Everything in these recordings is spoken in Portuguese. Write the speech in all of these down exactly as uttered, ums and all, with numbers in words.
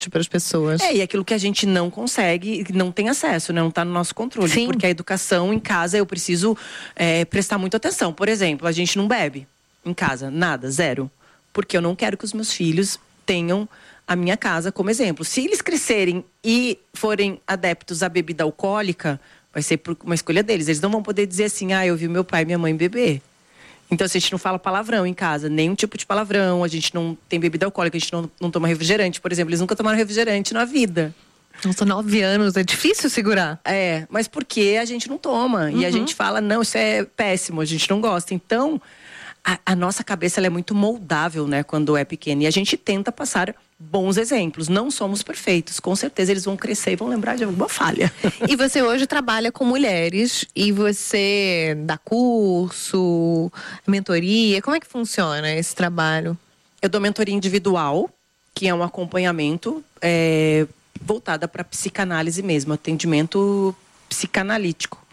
para as pessoas. É, e aquilo que a gente não consegue, não tem acesso, né? Não está no nosso controle. Sim. Porque a educação em casa eu preciso é, prestar muita atenção. Por exemplo, a gente não bebe em casa, nada, zero. Porque eu não quero que os meus filhos tenham a minha casa como exemplo. Se eles crescerem e forem adeptos à bebida alcoólica, vai ser por uma escolha deles. Eles não vão poder dizer assim, ah, eu vi meu pai e minha mãe beber. Então, se a gente não fala palavrão em casa, nenhum tipo de palavrão, a gente não tem bebida alcoólica, a gente não, não toma refrigerante, por exemplo. Eles nunca tomaram refrigerante na vida. Nossa, nove anos, é difícil segurar. É, mas porque a gente não toma. Uhum. E a gente fala, não, isso é péssimo, a gente não gosta. Então, a, a nossa cabeça ela é muito moldável, né, quando é pequena. E a gente tenta passar bons exemplos. Não somos perfeitos. Com certeza eles vão crescer e vão lembrar de alguma falha. E você hoje trabalha com mulheres e você dá curso, mentoria. Como é que funciona esse trabalho? Eu dou mentoria individual, que é um acompanhamento é, voltada para psicanálise mesmo, atendimento psicanalítico.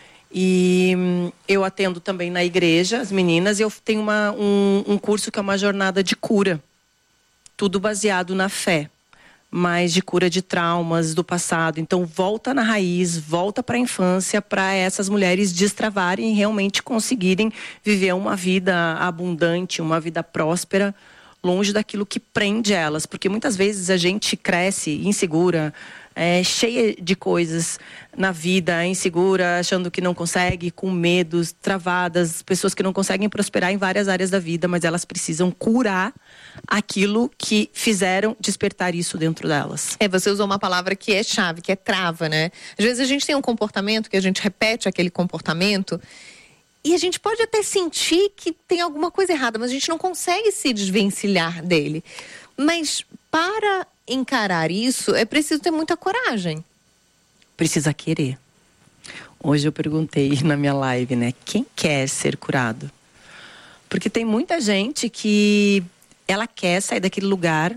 E hum, eu atendo também na igreja as meninas e eu tenho uma, um, um curso que é uma jornada de cura. Tudo baseado na fé, mas de cura de traumas do passado. Então, volta na raiz, volta para a infância, para essas mulheres destravarem e realmente conseguirem viver uma vida abundante, uma vida próspera, longe daquilo que prende elas. Porque muitas vezes a gente cresce insegura, é, cheia de coisas na vida, insegura, achando que não consegue, com medos, travadas, pessoas que não conseguem prosperar em várias áreas da vida, mas elas precisam curar aquilo que fizeram despertar isso dentro delas. É, você usou uma palavra que é chave, que é trava, né? Às vezes a gente tem um comportamento que a gente repete aquele comportamento e a gente pode até sentir que tem alguma coisa errada, mas a gente não consegue se desvencilhar dele. Mas para encarar isso, é preciso ter muita coragem. Precisa querer. Hoje eu perguntei na minha live, né? Quem quer ser curado? Porque tem muita gente que ela quer sair daquele lugar.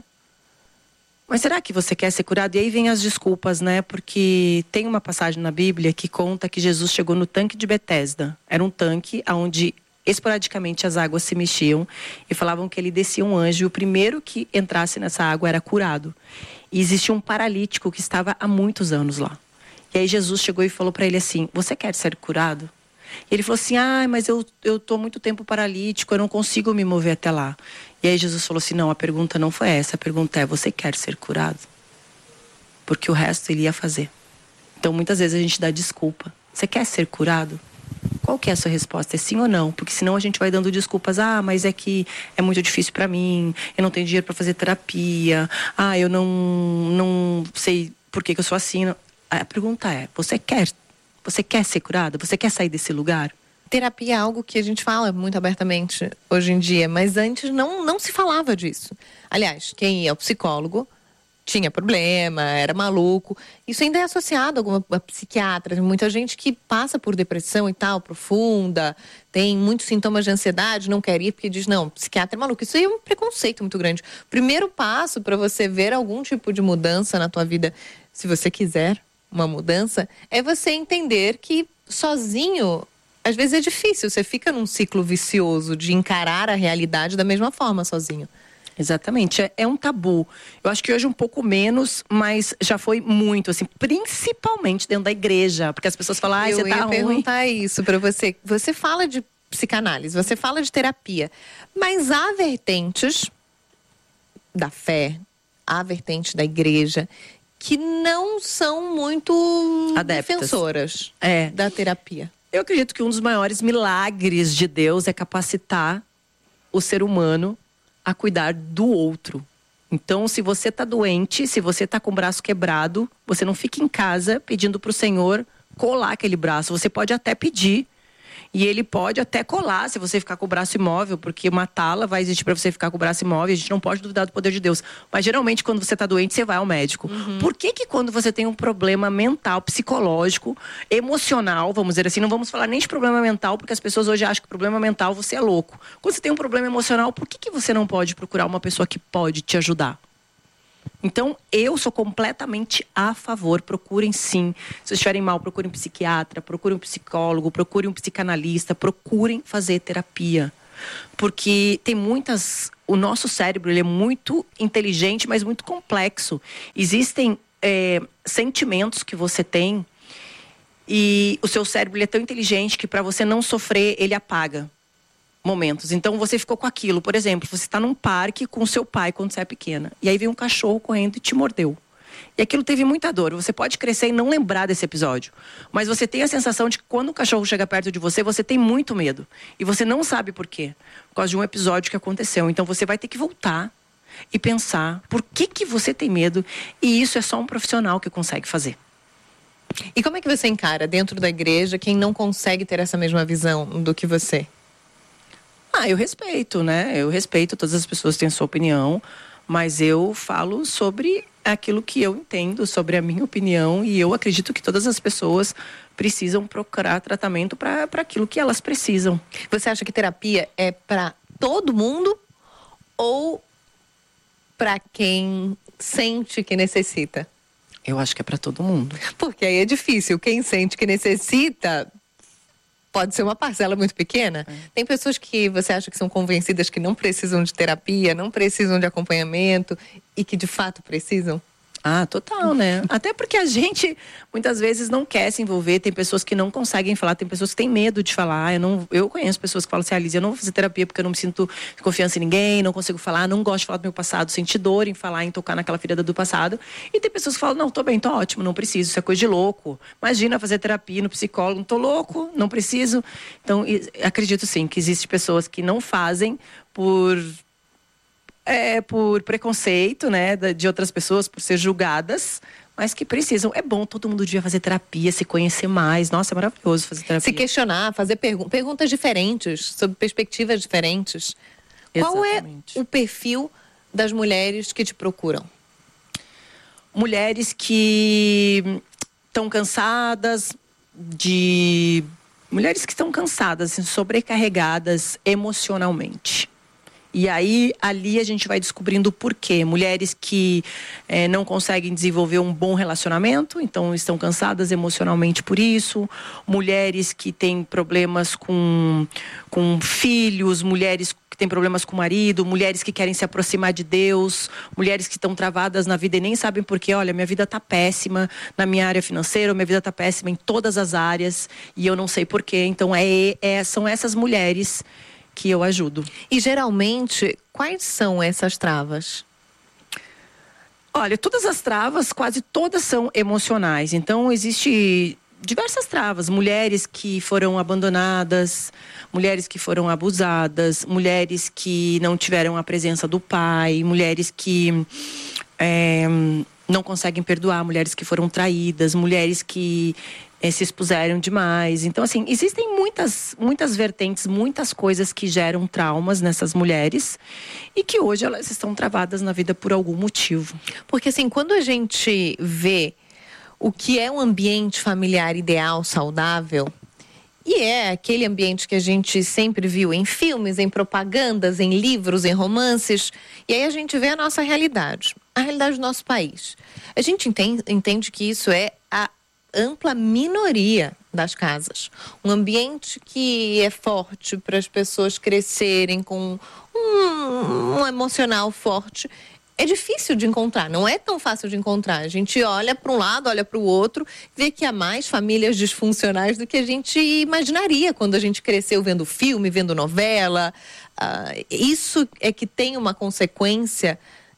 Mas será que você quer ser curado? E aí vem as desculpas, né? Porque tem uma passagem na Bíblia que conta que Jesus chegou no tanque de Betesda. Era um tanque onde esporadicamente as águas se mexiam e falavam que ele descia um anjo e o primeiro que entrasse nessa água era curado. E existia um paralítico que estava há muitos anos lá. E aí Jesus chegou e falou para ele assim, você quer ser curado? E ele falou assim, ah, mas eu eu tô muito tempo paralítico, eu não consigo me mover até lá. E aí Jesus falou assim, não, a pergunta não foi essa, a pergunta é, você quer ser curado? Porque o resto ele ia fazer. Então muitas vezes a gente dá desculpa. Você quer ser curado? Qual que é a sua resposta? É sim ou não? Porque senão a gente vai dando desculpas. Ah, mas é que é muito difícil pra mim. Eu não tenho dinheiro pra fazer terapia. Ah, eu não, não sei por que que eu sou assim. A pergunta é, você quer, você quer ser curada? Você quer sair desse lugar? Terapia é algo que a gente fala muito abertamente hoje em dia, mas antes não, não se falava disso. Aliás, quem ia ao psicólogo tinha problema, era maluco. Isso ainda é associado a alguma a psiquiatra. Tem muita gente que passa por depressão e tal, profunda, tem muitos sintomas de ansiedade, não quer ir porque diz, não, psiquiatra é maluco. Isso aí é um preconceito muito grande. O primeiro passo para você ver algum tipo de mudança na tua vida, se você quiser uma mudança, é você entender que sozinho, às vezes é difícil. Você fica num ciclo vicioso de encarar a realidade da mesma forma sozinho. Exatamente, é, é um tabu. Eu acho que hoje um pouco menos, mas já foi muito, assim, principalmente dentro da igreja, porque as pessoas falam, ah, você tá ruim. Eu ia perguntar isso pra você. Você fala de psicanálise, você fala de terapia, mas há vertentes da fé, há vertentes da igreja que não são muito adeptas, defensoras é. da terapia. Eu acredito que um dos maiores milagres de Deus é capacitar o ser humano a cuidar do outro. Então, se você tá doente, se você tá com o braço quebrado, você não fica em casa pedindo pro Senhor colar aquele braço. Você pode até pedir, e ele pode até colar se você ficar com o braço imóvel, porque uma tala vai existir para você ficar com o braço imóvel. A gente não pode duvidar do poder de Deus. Mas geralmente quando você tá doente, você vai ao médico. Uhum. Por que que quando você tem um problema mental, psicológico, emocional, vamos dizer assim, não vamos falar nem de problema mental, porque as pessoas hoje acham que problema mental você é louco. Quando você tem um problema emocional, por que que você não pode procurar uma pessoa que pode te ajudar? Então, eu sou completamente a favor. Procurem sim. Se vocês estiverem mal, procurem um psiquiatra, procurem um psicólogo, procurem um psicanalista, procurem fazer terapia. porque tem muitas... O nosso cérebro, ele é muito inteligente, mas muito complexo. Existem é, sentimentos que você tem e o seu cérebro ele é tão inteligente que para você não sofrer, ele apaga momentos. Então, você ficou com aquilo. Por exemplo, você está num parque com o seu pai quando você é pequena. E aí vem um cachorro correndo e te mordeu. E aquilo teve muita dor. Você pode crescer e não lembrar desse episódio. Mas você tem a sensação de que quando o cachorro chega perto de você, você tem muito medo. E você não sabe por quê. Por causa de um episódio que aconteceu. Então você vai ter que voltar e pensar por que que você tem medo. E isso é só um profissional que consegue fazer. E como é que você encara dentro da igreja quem não consegue ter essa mesma visão do que você? Ah, eu respeito, né? Eu respeito, todas as pessoas têm sua opinião. Mas eu falo sobre aquilo que eu entendo, sobre a minha opinião, e eu acredito que todas as pessoas precisam procurar tratamento para aquilo que elas precisam. Você acha que terapia é para todo mundo ou para quem sente que necessita? Eu acho que é para todo mundo. Porque aí é difícil. Quem sente que necessita pode ser uma parcela muito pequena. É. Tem pessoas que você acha que são convencidas que não precisam de terapia, não precisam de acompanhamento e que de fato precisam? Ah, total, né? Até porque a gente muitas vezes não quer se envolver. Tem pessoas que não conseguem falar, tem pessoas que têm medo de falar. Eu, não, eu conheço pessoas que falam assim, Alice, eu não vou fazer terapia porque eu não me sinto confiança em ninguém, não consigo falar, não gosto de falar do meu passado, senti dor em falar, em tocar naquela ferida do passado. E tem pessoas que falam, não, tô bem, tô ótimo, não preciso, isso é coisa de louco. Imagina fazer terapia no psicólogo, não tô louco, não preciso. Então, acredito sim que existem pessoas que não fazem por... É, por preconceito, né, de outras pessoas, por ser julgadas, mas que precisam. É bom, todo mundo devia fazer terapia, se conhecer mais. Nossa, é maravilhoso fazer terapia. Se questionar, fazer pergu- perguntas diferentes, sobre perspectivas diferentes. Exatamente. Qual é o perfil das mulheres que te procuram? Mulheres que estão cansadas de... Mulheres que estão cansadas, assim, sobrecarregadas emocionalmente. E aí, ali a gente vai descobrindo o porquê. Mulheres que é, não conseguem desenvolver um bom relacionamento, então estão cansadas emocionalmente por isso. Mulheres que têm problemas com, com filhos, mulheres que têm problemas com o marido, mulheres que querem se aproximar de Deus, mulheres que estão travadas na vida e nem sabem porquê. Olha, minha vida está péssima na minha área financeira, minha vida está péssima em todas as áreas e eu não sei porquê. Então, é, é, são essas mulheres que eu ajudo. E geralmente, quais são essas travas? Olha, todas as travas, quase todas são emocionais. Então, existe diversas travas. Mulheres que foram abandonadas, mulheres que foram abusadas, mulheres que não tiveram a presença do pai, mulheres que é, não conseguem perdoar, mulheres que foram traídas, mulheres que é, se expuseram demais. Então, assim, existem muitas, muitas vertentes, muitas coisas que geram traumas nessas mulheres e que hoje elas estão travadas na vida por algum motivo. Porque, assim, quando a gente vê o que é um ambiente familiar ideal, saudável, e é aquele ambiente que a gente sempre viu em filmes, em propagandas, em livros, em romances, e aí a gente vê a nossa realidade, a realidade do nosso país. A gente entende, entende que isso é a ampla minoria das casas. Um ambiente que é forte para as pessoas crescerem com um, um emocional forte. É difícil de encontrar, não é tão fácil de encontrar. A gente olha para um lado, olha para o outro, vê que há mais famílias disfuncionais do que a gente imaginaria quando a gente cresceu vendo filme, vendo novela. Uh, isso é que tem uma consequência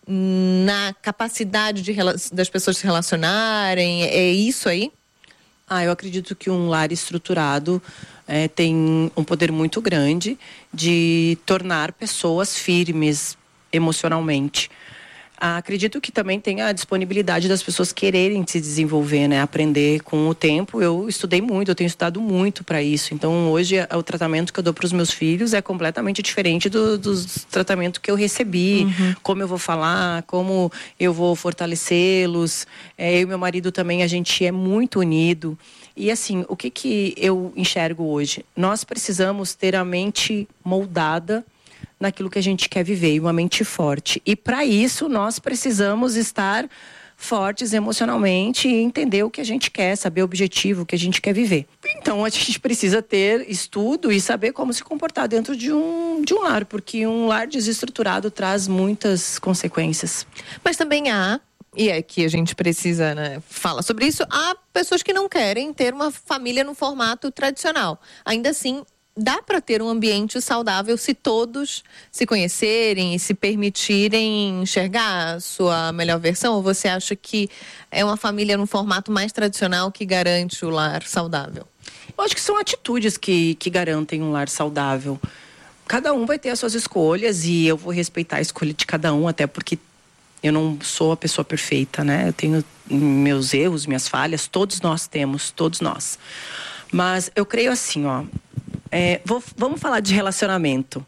na capacidade de, das pessoas se relacionarem. É isso aí? Ah, eu acredito que um lar estruturado é, tem um poder muito grande de tornar pessoas firmes emocionalmente. Ah, acredito que também tem a disponibilidade das pessoas quererem se desenvolver, né? Aprender com o tempo. Eu estudei muito, eu tenho estudado muito para isso. Então, hoje, o tratamento que eu dou para os meus filhos é completamente diferente do, dos tratamentos que eu recebi. Uhum. Como eu vou falar, como eu vou fortalecê-los. É, eu e meu marido também, a gente é muito unido. E assim, o que, que eu enxergo hoje? Nós precisamos ter a mente moldada naquilo que a gente quer viver, uma mente forte. E para isso nós precisamos estar fortes emocionalmente e entender o que a gente quer, saber o objetivo, o que a gente quer viver. Então a gente precisa ter estudo e saber como se comportar dentro de um, de um lar, porque um lar desestruturado traz muitas consequências. Mas também há, e é que a gente precisa, né, falar sobre isso, há pessoas que não querem ter uma família no formato tradicional. Ainda assim, dá para ter um ambiente saudável se todos se conhecerem e se permitirem enxergar a sua melhor versão? Ou você acha que é uma família no formato mais tradicional que garante o lar saudável? Eu acho que são atitudes que, que garantem um lar saudável. Cada um vai ter as suas escolhas e eu vou respeitar a escolha de cada um, até porque eu não sou a pessoa perfeita, né? Eu tenho meus erros, minhas falhas, todos nós temos, todos nós. Mas eu creio assim, ó. É, vou, vamos falar de relacionamento.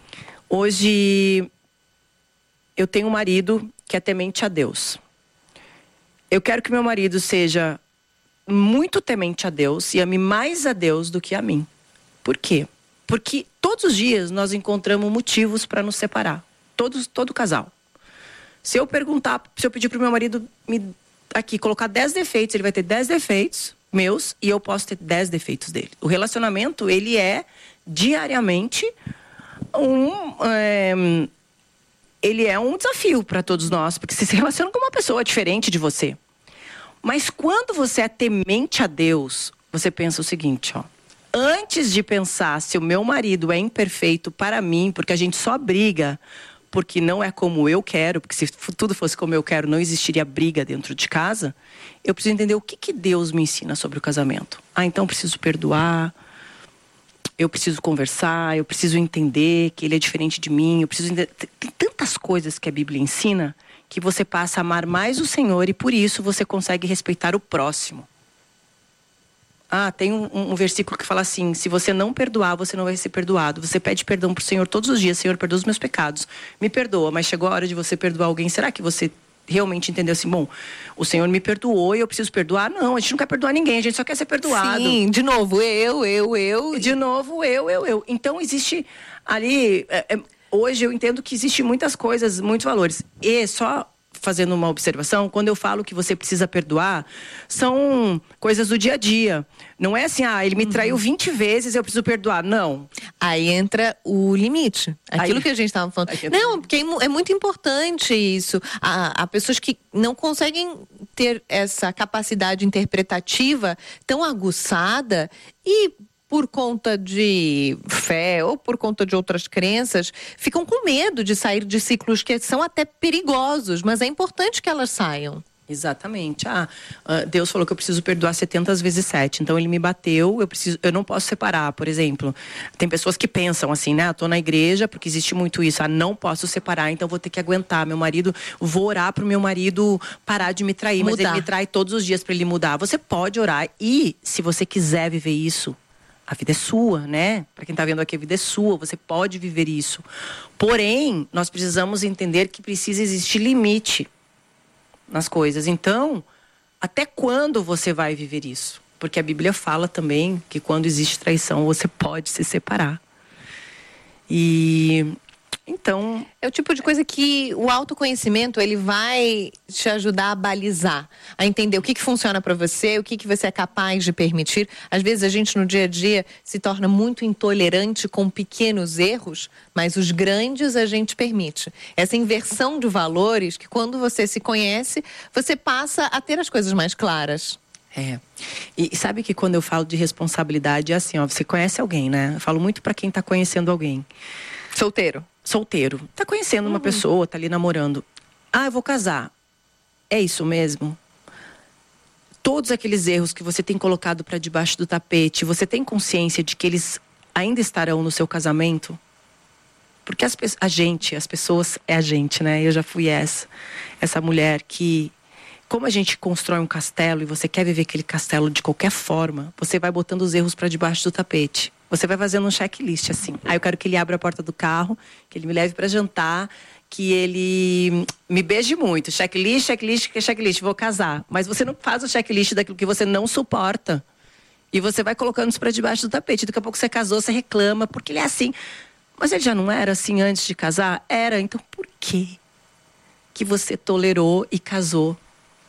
Hoje, eu tenho um marido que é temente a Deus. Eu quero que meu marido seja muito temente a Deus e ame mais a Deus do que a mim. Por quê? Porque todos os dias nós encontramos motivos para nos separar. Todos, todo casal. Se eu perguntar, se eu pedir para o meu marido me, aqui colocar dez defeitos, ele vai ter dez defeitos meus e eu posso ter dez defeitos dele. O relacionamento, ele é diariamente um... É, ele é um desafio para todos nós, porque você se relaciona com uma pessoa diferente de você. Mas quando você é temente a Deus, você pensa o seguinte, ó. Antes de pensar se o meu marido é imperfeito para mim, porque a gente só briga porque não é como eu quero, porque se tudo fosse como eu quero, não existiria briga dentro de casa, eu preciso entender o que, que Deus me ensina sobre o casamento. Ah, então eu preciso perdoar, eu preciso conversar, eu preciso entender que ele é diferente de mim, eu preciso entender... Tem tantas coisas que a Bíblia ensina que você passa a amar mais o Senhor e por isso você consegue respeitar o próximo. Ah, tem um, um versículo que fala assim, se você não perdoar, você não vai ser perdoado. Você pede perdão pro Senhor todos os dias. Senhor, perdoa os meus pecados. Me perdoa, mas chegou a hora de você perdoar alguém. Será que você realmente entendeu assim, bom, o Senhor me perdoou e eu preciso perdoar? Não, a gente não quer perdoar ninguém, a gente só quer ser perdoado. Sim, de novo, eu, eu, eu. De novo, eu, eu, eu. Então existe ali... É, é, hoje eu entendo que existe muitas coisas, muitos valores. E só... fazendo uma observação, quando eu falo que você precisa perdoar, são coisas do dia a dia. Não é assim, ah, ele me traiu vinte vezes, eu preciso perdoar. Não. Aí entra o limite. Aquilo Aí, que a gente estava falando. Não, porque é muito importante isso. Há, há pessoas que não conseguem ter essa capacidade interpretativa tão aguçada e... por conta de fé ou por conta de outras crenças, ficam com medo de sair de ciclos que são até perigosos, mas é importante que elas saiam. Exatamente. Ah, Deus falou que eu preciso perdoar setenta vezes sete. Então ele me bateu, eu preciso, eu não posso separar, por exemplo. Tem pessoas que pensam assim, né? Eu tô na igreja, porque existe muito isso. Ah, não posso separar, então vou ter que aguentar. Meu marido, vou orar pro meu marido parar de me trair, mudar. Mas ele me trai todos os dias para ele mudar. Você pode orar e, se você quiser viver isso, a vida é sua, né? Para quem está vendo aqui, a vida é sua, você pode viver isso. Porém, nós precisamos entender que precisa existir limite nas coisas. Então, até quando você vai viver isso? Porque a Bíblia fala também que quando existe traição, você pode se separar. E... então... é o tipo de coisa que o autoconhecimento, ele vai te ajudar a balizar, a entender o que que funciona para você, o que que você é capaz de permitir. Às vezes a gente no dia a dia se torna muito intolerante com pequenos erros, mas os grandes a gente permite. Essa inversão de valores que quando você se conhece, você passa a ter as coisas mais claras. É. E sabe que quando eu falo de responsabilidade é assim, ó, você conhece alguém, né? Eu falo muito para quem tá conhecendo alguém. Solteiro. Solteiro. Tá conhecendo uma uhum. pessoa, tá ali namorando. Ah, eu vou casar. É isso mesmo? Todos aqueles erros que você tem colocado para debaixo do tapete, você tem consciência de que eles ainda estarão no seu casamento? Porque as, a gente, as pessoas, é a gente, né? Eu já fui essa. Essa mulher que... como a gente constrói um castelo e você quer viver aquele castelo de qualquer forma, você vai botando os erros para debaixo do tapete. Você vai fazendo um checklist assim. Ah, eu quero que ele abra a porta do carro, que ele me leve para jantar, que ele me beije muito. Checklist, checklist, checklist, vou casar. Mas você não faz o checklist daquilo que você não suporta. E você vai colocando isso para debaixo do tapete. Daqui a pouco você casou, você reclama, porque ele é assim. Mas ele já não era assim antes de casar? Era. Então por quê que você tolerou e casou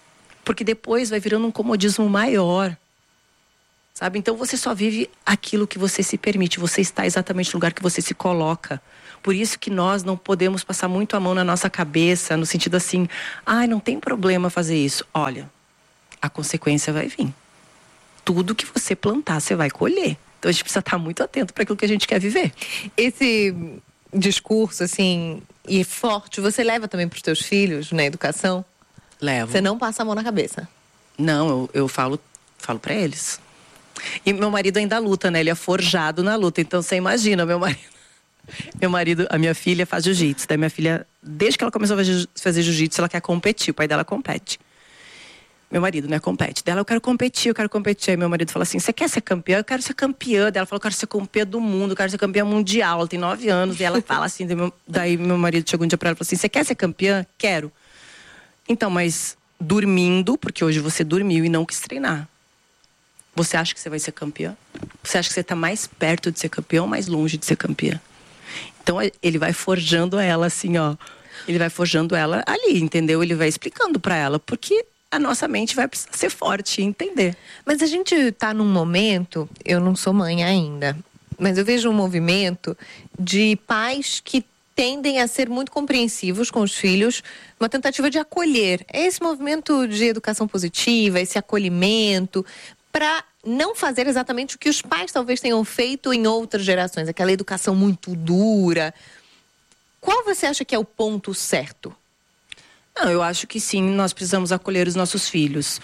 Porque depois vai virando um comodismo maior. Sabe? Então você só vive aquilo que você se permite. Você está exatamente no lugar que você se coloca. Por isso que nós não podemos passar muito a mão na nossa cabeça, no sentido assim, ai, ah, não tem problema fazer isso. Olha, a consequência vai vir. Tudo que você plantar, você vai colher. Então a gente precisa estar muito atento para aquilo que a gente quer viver. Esse discurso, assim, e forte, você leva também para os teus filhos na educação? Levo. Você não passa a mão na cabeça? Não, eu, eu falo, falo para eles. E meu marido ainda luta, né? Ele é forjado na luta. Então você imagina, meu marido. Meu marido, a minha filha faz jiu-jitsu. Daí minha filha, desde que ela começou a fazer jiu-jitsu, ela quer competir. O pai dela compete. Meu marido, né, compete. Dela, eu quero competir, eu quero competir. Aí meu marido fala assim, você quer ser campeã? Eu quero ser campeã. Daí ela falou, eu quero ser campeã do mundo, eu quero ser campeã mundial. Ela tem nove anos. E ela fala assim, daí meu marido chegou um dia pra ela e falou assim, você quer ser campeã? Quero. Então, mas dormindo, porque hoje você dormiu e não quis treinar. Você acha que você vai ser campeã? Você acha que você está mais perto de ser campeão ou mais longe de ser campeã? Então, ele vai forjando ela assim, ó. Ele vai forjando ela ali, entendeu? Ele vai explicando para ela. Porque a nossa mente vai precisar ser forte e entender. Mas a gente está num momento, eu não sou mãe ainda, mas eu vejo um movimento de pais que tendem a ser muito compreensivos com os filhos, uma tentativa de acolher. É esse movimento de educação positiva, esse acolhimento, para não fazer exatamente o que os pais talvez tenham feito em outras gerações, aquela educação muito dura. Qual você acha que é o ponto certo? Não, eu acho que sim, nós precisamos acolher os nossos filhos.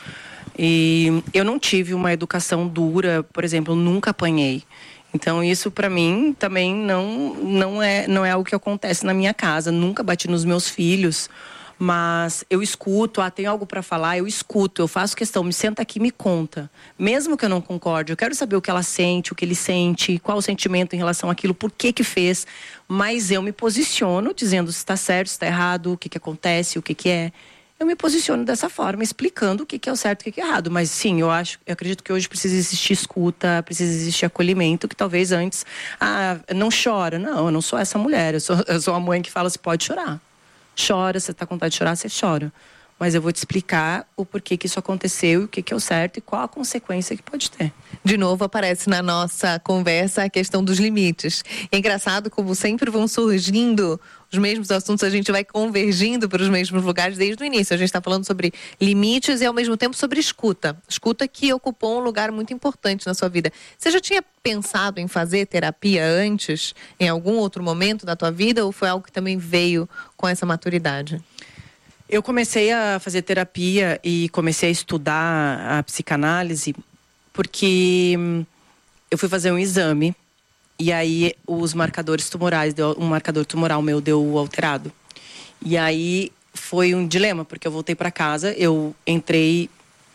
E eu não tive uma educação dura, por exemplo, nunca apanhei. Então isso para mim também não, não, é, não é algo que acontece na minha casa. Nunca bati nos meus filhos. Mas eu escuto, ah, tem algo para falar, eu escuto, eu faço questão, me senta aqui e me conta. Mesmo que eu não concorde, eu quero saber o que ela sente, o que ele sente, qual o sentimento em relação àquilo, por que que fez. Mas eu me posiciono dizendo se está certo, se está errado, o que que acontece, o que que é. Eu me posiciono dessa forma, explicando o que que é o certo e o que que é errado. Mas sim, eu acho, eu acredito que hoje precisa existir escuta, precisa existir acolhimento, que talvez antes, ah, não chora. Não, eu não sou essa mulher, eu sou, eu sou a mãe que fala, você pode chorar. Chora, você está com vontade de chorar, você chora. Mas eu vou te explicar o porquê que isso aconteceu, o que que é o certo e qual a consequência que pode ter. De novo aparece na nossa conversa a questão dos limites. É engraçado como sempre vão surgindo os mesmos assuntos, a gente vai convergindo para os mesmos lugares desde o início. A gente está falando sobre limites e ao mesmo tempo sobre escuta. Escuta que ocupou um lugar muito importante na sua vida. Você já tinha pensado em fazer terapia antes, em algum outro momento da tua vida, ou foi algo que também veio com essa maturidade? Eu comecei a fazer terapia e comecei a estudar a psicanálise porque eu fui fazer um exame e aí os marcadores tumorais, deu, um marcador tumoral meu deu alterado. E aí foi um dilema, porque eu voltei para casa, eu entrei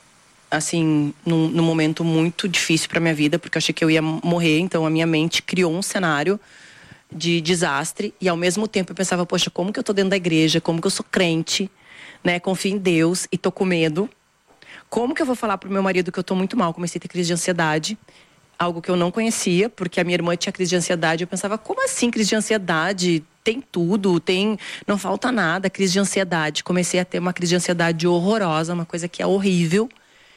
assim num, num momento muito difícil para minha vida, porque eu achei que eu ia morrer, então a minha mente criou um cenário de desastre e ao mesmo tempo eu pensava, poxa, como que eu tô dentro da igreja, como que eu sou crente, né, confio em Deus e tô com medo. Como que eu vou falar pro meu marido que eu tô muito mal? Comecei a ter crise de ansiedade, algo que eu não conhecia, porque a minha irmã tinha crise de ansiedade. Eu pensava, como assim crise de ansiedade? Tem tudo, tem, não falta nada, crise de ansiedade. Comecei a ter uma crise de ansiedade horrorosa, uma coisa que é horrível.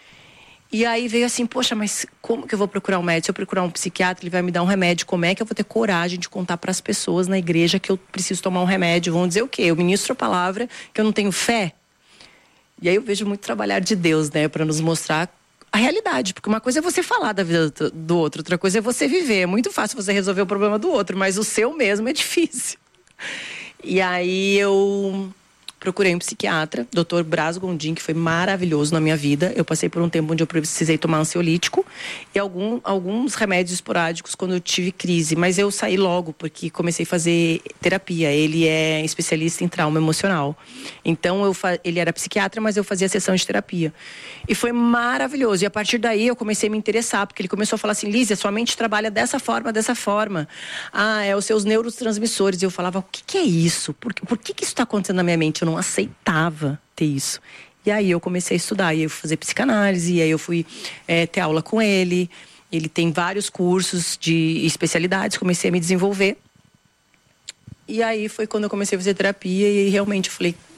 E aí veio assim, poxa, mas como que eu vou procurar um médico? Se eu procurar um psiquiatra, ele vai me dar um remédio. Como é que eu vou ter coragem de contar para as pessoas na igreja que eu preciso tomar um remédio? Vão dizer o quê? Eu ministro a palavra, que eu não tenho fé? E aí eu vejo muito trabalhar de Deus, né? Para nos mostrar a realidade. Porque uma coisa é você falar da vida do outro, outra coisa é você viver. É muito fácil você resolver o problema do outro, mas o seu mesmo é difícil. E aí eu procurei um psiquiatra, doutor Braz Gondim, que foi maravilhoso na minha vida. Eu passei por um tempo onde eu precisei tomar ansiolítico e algum, alguns remédios esporádicos quando eu tive crise. Mas eu saí logo, porque comecei a fazer terapia. Ele é especialista em trauma emocional. Então, eu fa... ele era psiquiatra, mas eu fazia sessão de terapia. E foi maravilhoso. E a partir daí, eu comecei a me interessar, porque ele começou a falar assim, Lízia, sua mente trabalha dessa forma, dessa forma. Ah, é os seus neurotransmissores. E eu falava, o que, que é isso? Por, por que, que isso está acontecendo na minha mente? Eu não aceitava ter isso. E aí eu comecei a estudar, e aí eu fui fazer psicanálise, e aí eu fui é, ter aula com ele. Ele tem vários cursos de especialidades, comecei a me desenvolver. E aí foi quando eu comecei a fazer terapia, e realmente eu falei,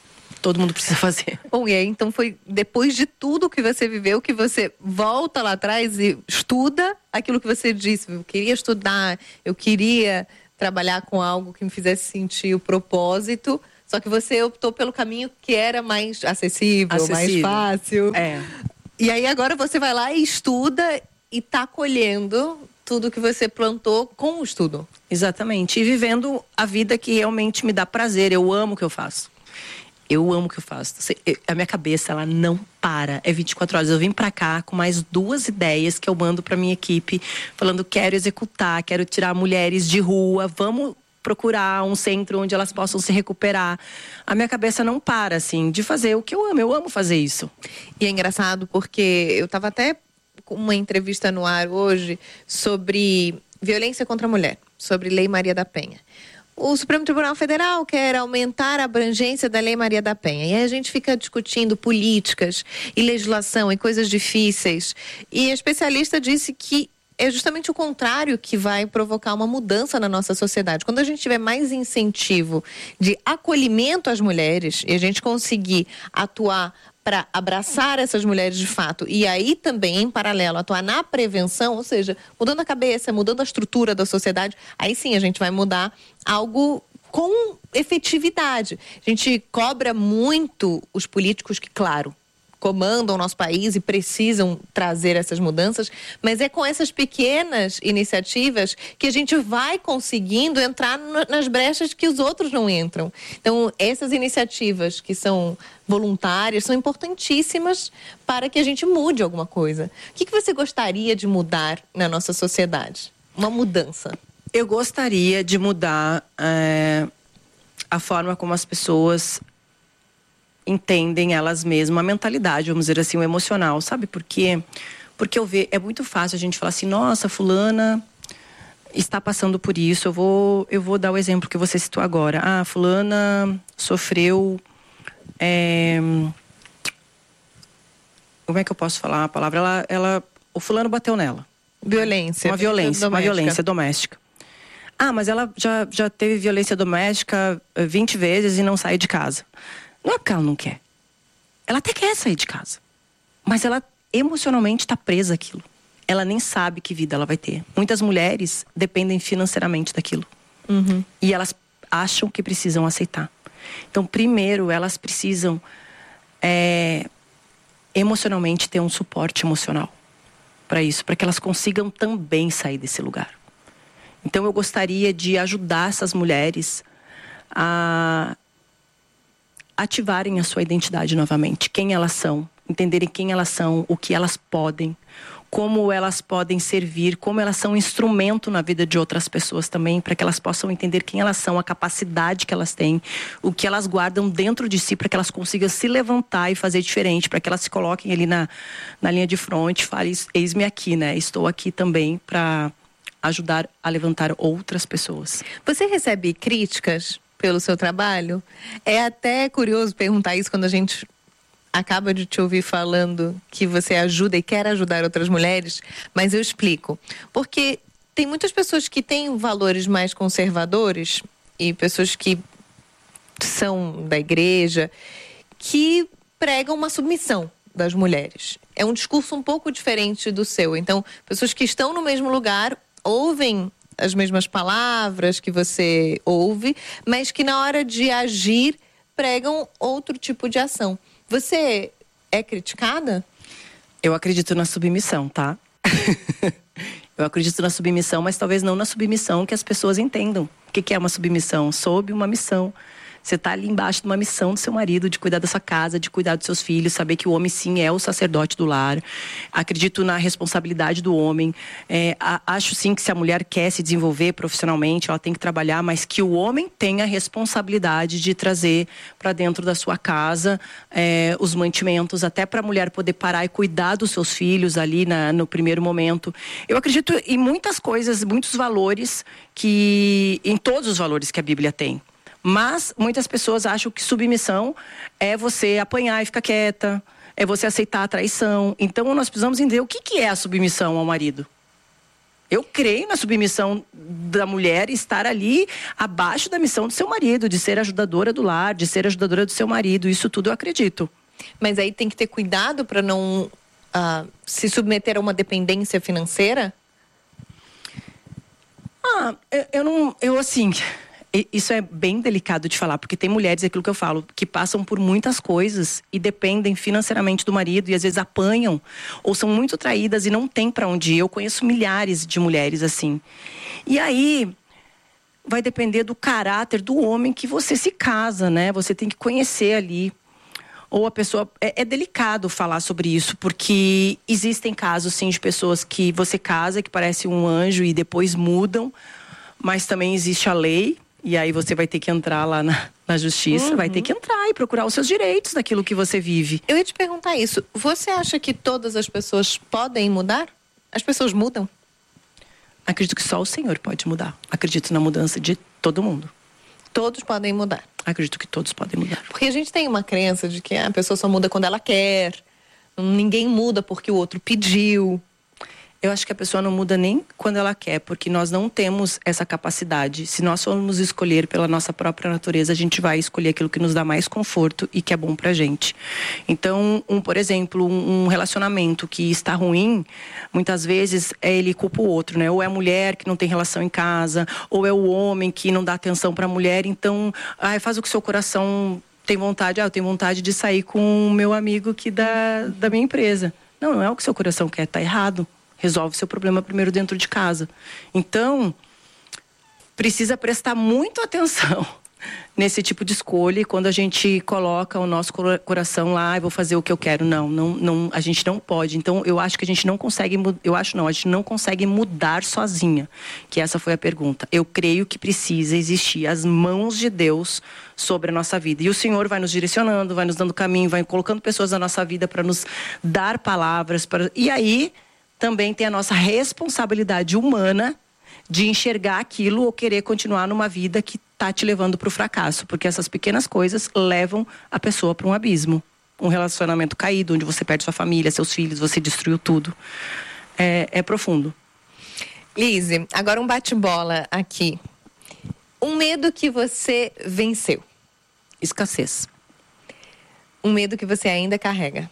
Todo mundo precisa fazer. Bom, e aí então foi depois de tudo que você viveu que você volta lá atrás e estuda aquilo que você disse. Eu queria estudar, eu queria trabalhar com algo que me fizesse sentir o propósito, só que você optou pelo caminho que era mais acessível, acessível. mais fácil. É. E aí agora você vai lá e estuda e tá colhendo tudo que você plantou com o estudo. Exatamente. E vivendo a vida que realmente me dá prazer. Eu amo o que eu faço. Eu amo o que eu faço. A minha cabeça, ela não para. É vinte e quatro horas. Eu vim pra cá com mais duas ideias que eu mando pra minha equipe, falando: quero executar, quero tirar mulheres de rua, vamos procurar um centro onde elas possam se recuperar. A minha cabeça não para, assim, de fazer o que eu amo. Eu amo fazer isso. E é engraçado porque eu tava até com uma entrevista no ar hoje sobre violência contra a mulher, sobre Lei Maria da Penha. O Supremo Tribunal Federal quer aumentar a abrangência da Lei Maria da Penha. E aí a gente fica discutindo políticas e legislação e coisas difíceis. E a especialista disse que é justamente o contrário que vai provocar uma mudança na nossa sociedade. Quando a gente tiver mais incentivo de acolhimento às mulheres e a gente conseguir atuar para abraçar essas mulheres de fato e aí também, em paralelo, atuar na prevenção, ou seja, mudando a cabeça, mudando a estrutura da sociedade, aí sim a gente vai mudar algo com efetividade. A gente cobra muito os políticos que, claro, comandam o nosso país e precisam trazer essas mudanças, mas é com essas pequenas iniciativas que a gente vai conseguindo entrar nas brechas que os outros não entram. Então, essas iniciativas que são voluntárias são importantíssimas para que a gente mude alguma coisa. O que você gostaria de mudar na nossa sociedade? Uma mudança. Eu gostaria de mudar é, a forma como as pessoas entendem elas mesmas, a mentalidade, vamos dizer assim, o emocional, sabe por quê? Porque eu vejo, é muito fácil a gente falar assim: nossa, fulana está passando por isso. Eu vou, eu vou dar o exemplo que você citou agora. Ah, fulana sofreu é, como é que eu posso falar a palavra? Ela, ela, o fulano bateu nela. Violência. Uma violência, doméstica. uma violência doméstica. Ah, mas ela já, já teve violência doméstica vinte vezes e não sai de casa. Não é porque ela não quer. Ela até quer sair de casa. Mas ela emocionalmente está presa àquilo. Ela nem sabe que vida ela vai ter. Muitas mulheres dependem financeiramente daquilo. Uhum. E elas acham que precisam aceitar. Então, primeiro, elas precisam é, emocionalmente ter um suporte emocional para isso. Para que elas consigam também sair desse lugar. Então, eu gostaria de ajudar essas mulheres a ativarem a sua identidade novamente, quem elas são, entenderem quem elas são, o que elas podem, como elas podem servir, como elas são instrumento na vida de outras pessoas também, para que elas possam entender quem elas são, a capacidade que elas têm, o que elas guardam dentro de si, para que elas consigam se levantar e fazer diferente, para que elas se coloquem ali na, na linha de frente, falem: eis-me aqui, né? Estou aqui também para ajudar a levantar outras pessoas. Você recebe críticas pelo seu trabalho? É até curioso perguntar isso quando a gente acaba de te ouvir falando que você ajuda e quer ajudar outras mulheres, mas eu explico. Porque tem muitas pessoas que têm valores mais conservadores e pessoas que são da igreja que pregam uma submissão das mulheres. É um discurso um pouco diferente do seu. Então, pessoas que estão no mesmo lugar ouvem as mesmas palavras que você ouve, mas que na hora de agir pregam outro tipo de ação. Você é criticada? Eu acredito na submissão, tá? Eu acredito na submissão, mas talvez não na submissão que as pessoas entendam. O que é uma submissão? Sob uma missão. Você está ali embaixo de uma missão do seu marido, de cuidar da sua casa, de cuidar dos seus filhos, saber que o homem sim é o sacerdote do lar. Acredito na responsabilidade do homem. É, a, acho sim que se a mulher quer se desenvolver profissionalmente, ela tem que trabalhar, mas que o homem tenha a responsabilidade de trazer para dentro da sua casa é, os mantimentos, até para a mulher poder parar e cuidar dos seus filhos ali na, no primeiro momento. Eu acredito em muitas coisas, muitos valores, que em todos os valores que a Bíblia tem. Mas muitas pessoas acham que submissão é você apanhar e ficar quieta, é você aceitar a traição. Então nós precisamos entender o que é a submissão ao marido. Eu creio na submissão da mulher estar ali abaixo da missão do seu marido, de ser ajudadora do lar, de ser ajudadora do seu marido. Isso tudo eu acredito. Mas aí tem que ter cuidado para não uh, se submeter a uma dependência financeira? Ah, eu, eu não... Eu, assim... Isso é bem delicado de falar, porque tem mulheres, é aquilo que eu falo, que passam por muitas coisas e dependem financeiramente do marido e às vezes apanham ou são muito traídas e não tem para onde ir. Eu conheço milhares de mulheres assim. E aí vai depender do caráter do homem que você se casa, né? Você tem que conhecer ali. Ou a pessoa... É, é delicado falar sobre isso, porque existem casos, sim, de pessoas que você casa, que parece um anjo e depois mudam, mas também existe a lei. E aí você vai ter que entrar lá na, na justiça, uhum. vai ter que entrar e procurar os seus direitos daquilo que você vive. Eu ia te perguntar isso. Você acha que todas as pessoas podem mudar? As pessoas mudam? Acredito que só o Senhor pode mudar. Acredito na mudança de todo mundo. Todos podem mudar? Acredito que todos podem mudar. Porque a gente tem uma crença de que a pessoa só muda quando ela quer. Ninguém muda porque o outro pediu. Eu acho que a pessoa não muda nem quando ela quer, porque nós não temos essa capacidade. Se nós formos escolher pela nossa própria natureza, a gente vai escolher aquilo que nos dá mais conforto e que é bom pra gente. Então, um, por exemplo, um relacionamento que está ruim, muitas vezes ele culpa o outro, né? Ou é a mulher que não tem relação em casa, ou é o homem que não dá atenção pra mulher. Então, ai, faz o que o seu coração tem vontade. Ah, eu tenho vontade de sair com o meu amigo que da, da minha empresa. Não, não é o que o seu coração quer, tá errado. Resolve o seu problema primeiro dentro de casa. Então, precisa prestar muito atenção nesse tipo de escolha. E quando a gente coloca o nosso coração lá, eu vou fazer o que eu quero. Não, não, não, a gente não pode. Então, eu acho que a gente não consegue, eu acho não, a gente não consegue mudar sozinha. Que essa foi a pergunta. Eu creio que precisa existir as mãos de Deus sobre a nossa vida. E o Senhor vai nos direcionando, vai nos dando caminho, vai colocando pessoas na nossa vida para nos dar palavras. Para... E aí... também tem a nossa responsabilidade humana de enxergar aquilo ou querer continuar numa vida que está te levando para o fracasso. Porque essas pequenas coisas levam a pessoa para um abismo. Um relacionamento caído, onde você perde sua família, seus filhos, você destruiu tudo. É, é profundo. Lise, agora um bate-bola aqui. Um medo que você venceu? Escassez. Um medo que você ainda carrega?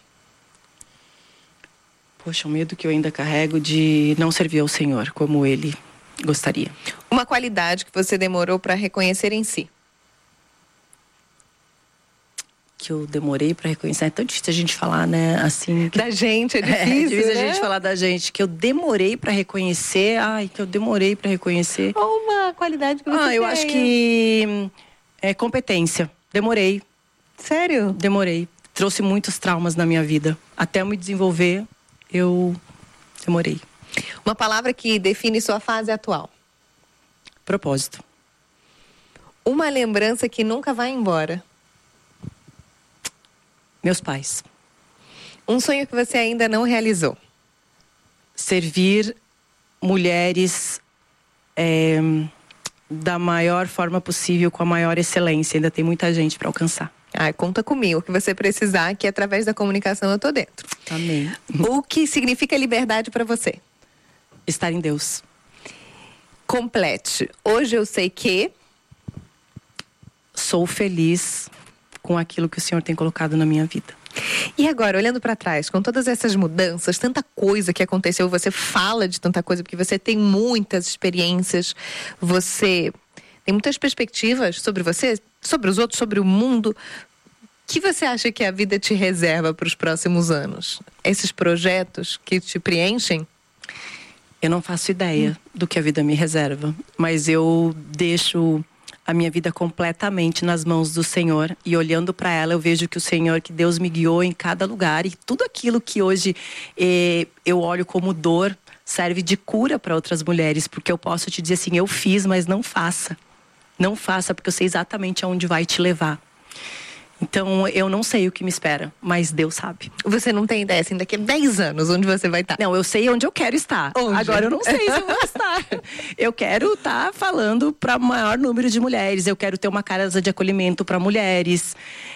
Poxa, o medo que eu ainda carrego de não servir ao Senhor como Ele gostaria. Uma qualidade que você demorou para reconhecer em si? Que eu demorei para reconhecer. É tão difícil a gente falar, né? Assim. Que... Da gente, é difícil, é, é difícil né? a gente falar da gente. Que eu demorei para reconhecer. Ai, que eu demorei para reconhecer. Ou uma qualidade que você Ah, tem. eu acho que é competência. Demorei. Sério? Demorei. Trouxe muitos traumas na minha vida. Até eu me desenvolver, eu demorei. Uma palavra que define sua fase atual? Propósito. Uma lembrança que nunca vai embora? Meus pais. Um sonho que você ainda não realizou? Servir mulheres é, da maior forma possível, com a maior excelência. Ainda tem muita gente para alcançar. Ah, conta comigo, o que você precisar, que através da comunicação eu tô dentro. Amém. O que significa liberdade para você? Estar em Deus. Complete. Hoje eu sei que... Sou feliz com aquilo que o Senhor tem colocado na minha vida. E agora, olhando para trás, com todas essas mudanças, tanta coisa que aconteceu, você fala de tanta coisa, porque você tem muitas experiências, você tem muitas perspectivas sobre você, sobre os outros, sobre o mundo. O que você acha que a vida te reserva para os próximos anos? Esses projetos que te preenchem? Eu não faço ideia hum. do que a vida me reserva, mas eu deixo a minha vida completamente nas mãos do Senhor, e olhando para ela eu vejo que o Senhor, que Deus me guiou em cada lugar, e tudo aquilo que hoje eh, eu olho como dor serve de cura para outras mulheres, porque eu posso te dizer assim, eu fiz, mas não faça. Não faça, porque eu sei exatamente aonde vai te levar. Então, eu não sei o que me espera, mas Deus sabe. Você não tem ideia, assim, daqui a dez anos, onde você vai estar? Não, eu sei onde eu quero estar. Onde? Agora, eu não sei se eu vou estar. Eu quero estar falando para o maior número de mulheres. Eu quero ter uma casa de acolhimento para mulheres.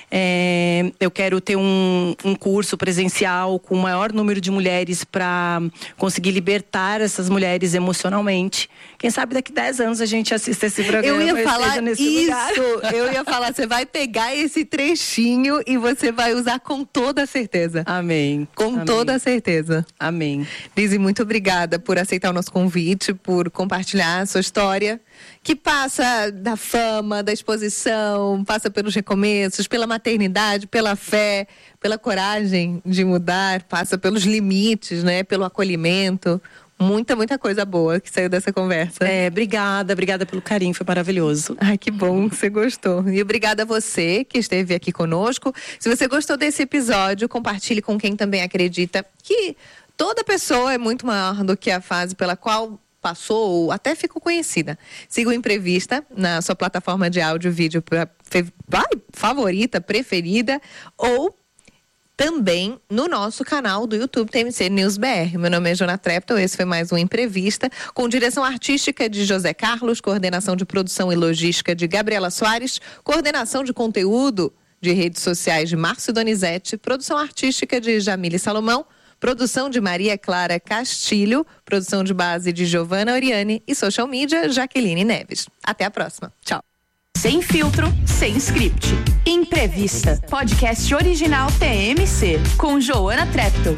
É, eu quero ter um, um curso presencial com o maior número de mulheres para conseguir libertar essas mulheres emocionalmente. Quem sabe daqui a dez anos a gente assista esse programa. Eu ia falar nesse isso. lugar. Eu ia falar, você vai pegar esse trechinho e você vai usar com toda certeza. Amém. Com Amém. toda certeza. Amém. Lizzy, muito obrigada por aceitar o nosso convite, por compartilhar a sua história, que passa da fama, da exposição, passa pelos recomeços, pela maternidade, pela fé, pela coragem de mudar, passa pelos limites, né, pelo acolhimento. Muita, muita coisa boa que saiu dessa conversa. É, obrigada, obrigada pelo carinho, foi maravilhoso. Ai, que bom que você gostou. E obrigada a você que esteve aqui conosco. Se você gostou desse episódio, compartilhe com quem também acredita que toda pessoa é muito maior do que a fase pela qual passou ou até ficou conhecida. Siga o Imprevista na sua plataforma de áudio e vídeo pra, vai, favorita, preferida, ou também no nosso canal do YouTube T M C News B R. Meu nome é Jona Trepton, esse foi mais um Imprevista, com direção artística de José Carlos, coordenação de produção e logística de Gabriela Soares, coordenação de conteúdo de redes sociais de Márcio Donizete, produção artística de Jamile Salomão, produção de Maria Clara Castilho, produção de base de Giovana Oriani e social media Jaqueline Neves. Até a próxima. Tchau. Sem filtro, sem script. Imprevista. Podcast original T M C, com Joana Trepton.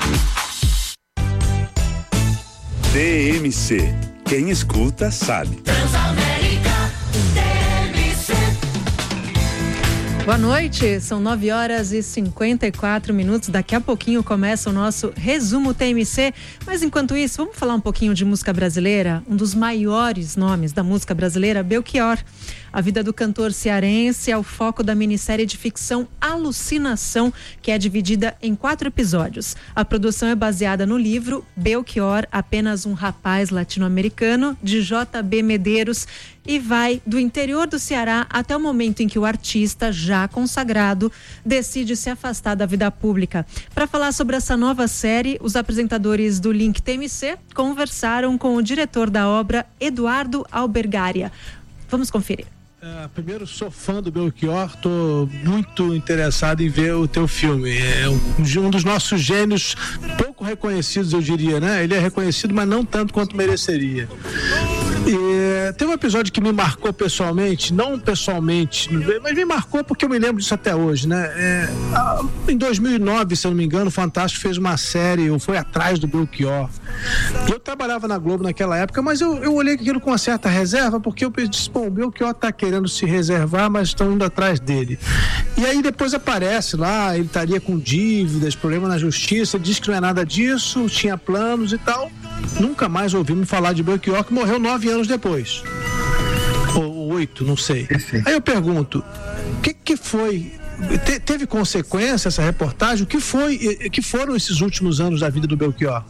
T M C. Quem escuta sabe. Transamérica T M C. Boa noite, são nove horas e cinquenta e quatro minutos. Daqui a pouquinho começa o nosso resumo T M C. Mas enquanto isso, vamos falar um pouquinho de música brasileira? Um dos maiores nomes da música brasileira, Belchior. A vida do cantor cearense é o foco da minissérie de ficção Alucinação, que é dividida em quatro episódios. A produção é baseada no livro Belchior, apenas um rapaz latino-americano, de J B Medeiros, e vai do interior do Ceará até o momento em que o artista, já consagrado, decide se afastar da vida pública. Para falar sobre essa nova série, os apresentadores do Link T M C conversaram com o diretor da obra, Eduardo Albergaria. Vamos conferir. Uh, primeiro, sou fã do Belchior, estou muito interessado em ver o teu filme. É um, um dos nossos gênios pouco reconhecidos, eu diria, né? Ele é reconhecido, mas não tanto quanto mereceria. E, tem um episódio que me marcou pessoalmente, não pessoalmente, mas me marcou porque eu me lembro disso até hoje, né? É, em dois mil e nove, se eu não me engano, o Fantástico fez uma série, ou foi atrás do Belchior. Eu trabalhava na Globo naquela época, mas eu, eu olhei aquilo com uma certa reserva, porque eu disse, bom, o Belchior tá querendo se reservar, mas estão indo atrás dele. E aí depois aparece lá, ele estaria com dívidas, problema na justiça, diz que não é nada disso, tinha planos e tal. Nunca mais ouvimos falar de Belchior, que morreu nove anos depois. Ou oito, não sei. Aí eu pergunto, o que, que foi? Te, teve consequência essa reportagem? O que foi, que foram esses últimos anos da vida do Belchior?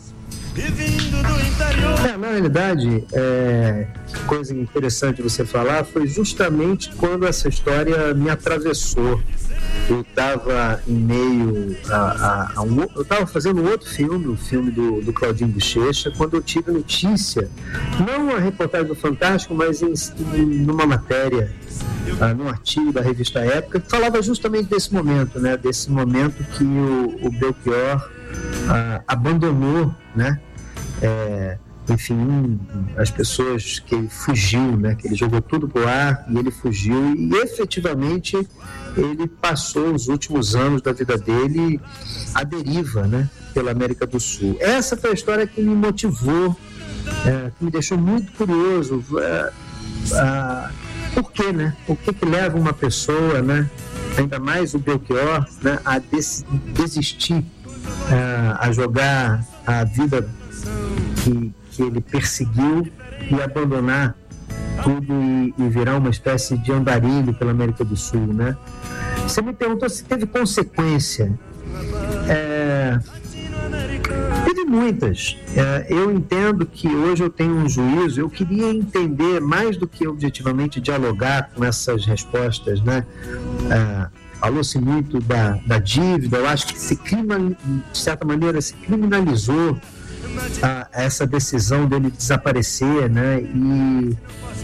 É, na realidade, é, coisa interessante você falar foi justamente quando essa história me atravessou. Eu estava em meio a, a, a um, eu estava fazendo um outro filme, o filme do, do Claudinho Bochecha, quando eu tive notícia, não a reportagem do Fantástico, mas em, em numa matéria, ah, num artigo da revista Época, que falava justamente desse momento, né? Desse momento que o, o Belchior ah, abandonou, né? É, enfim, as pessoas, que ele fugiu, né? Que ele jogou tudo pro ar e ele fugiu, e efetivamente ele passou os últimos anos da vida dele à deriva, né? Pela América do Sul. Essa foi a história que me motivou, é, que me deixou muito curioso. É, a, por quê, né? O que que leva uma pessoa, né? Ainda mais o Belchior, né? A des, desistir, é, a jogar a vida que, que ele perseguiu e abandonar tudo e, e virar uma espécie de andarilho pela América do Sul, né? Você me perguntou se teve consequência. É, teve muitas. É, eu entendo que hoje eu tenho um juízo, eu queria entender mais do que objetivamente dialogar com essas respostas, né? É, falou-se muito da, da dívida, eu acho que se criminal, de certa maneira se criminalizou a, essa decisão dele desaparecer, né? E